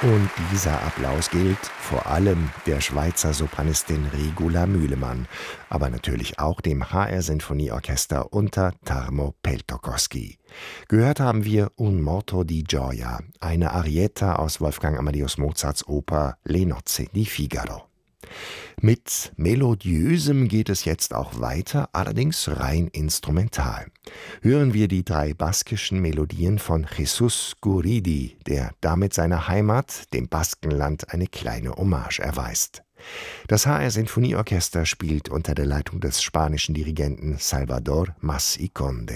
Und dieser Applaus gilt vor allem der Schweizer Sopranistin Regula Mühlemann, aber natürlich auch dem HR-Sinfonieorchester unter Tarmo Peltokoski. Gehört haben wir Un morto di gioia, eine Arietta aus Wolfgang Amadeus Mozarts Oper Le nozze di Figaro. Mit Melodiösem geht es jetzt auch weiter, allerdings rein instrumental. Hören wir die 3 baskischen Melodien von Jesús Guridi, der damit seiner Heimat, dem Baskenland, eine kleine Hommage erweist. Das HR-Sinfonieorchester spielt unter der Leitung des spanischen Dirigenten Salvador Mas y Conde.